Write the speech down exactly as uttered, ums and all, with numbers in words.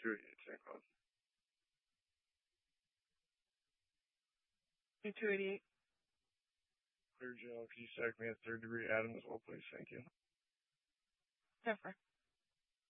two eighty-eight, same code. two eighty-eight. Clear jail. Could you stack me at third degree Adam as well, please? Thank you. Never.